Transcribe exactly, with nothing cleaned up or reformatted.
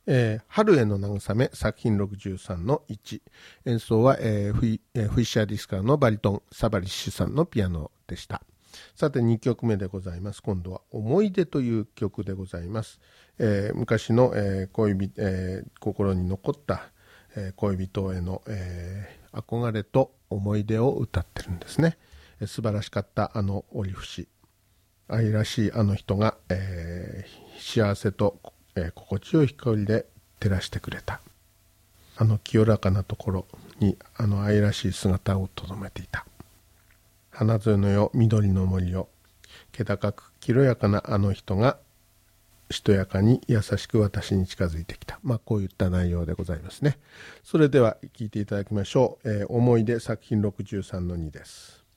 えー、春への慰め作品ろくじゅうさんのいち、演奏は、えー、フィ、えー、フィッシャーディスカーのバリトン、サバリッシュさんのピアノでした。さてにきょくめでございます。今度は思い出という曲でございます。えー、昔の、えー恋人えー、心に残った、えー、恋人への、えー、憧れと思い出を歌ってるんですね。えー、素晴らしかったあの折節、愛らしいあの人が、えー、幸せと、えー、心地よい光で照らしてくれた。あの清らかなところにあの愛らしい姿をとどめていた。花添のよ緑の森よ、気高く清やかなあの人がしとやかに優しく私に近づいてきた。まあこういった内容でございますね。それでは聴いていただきましょう。えー、思い出作品ろくじゅうさんのにです。